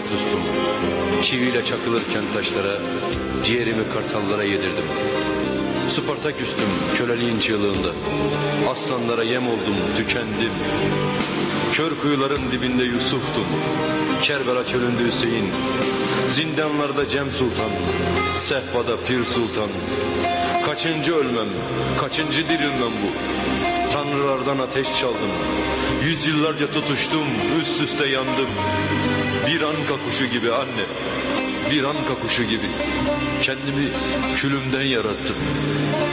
sustum. Çiviyle çakılırken taşlara, ciğerimi kartallara yedirdim. Spartaküstüm köleliğin çığlığında. Aslanlara yem oldum, tükendim. Kör kuyuların dibinde Yusuf'tum. Kerbela çölünde Hüseyin. Zindanlarda Cem Sultan, sehpada Pir Sultan. Kaçıncı ölmem, kaçıncı dirilmem bu? Tanrılardan ateş çaldım. Yüzyıllarca tutuştum, üst üste yandım. Bir anka kuşu gibi anne, bir anka kuşu gibi. Kendimi külümden yarattım.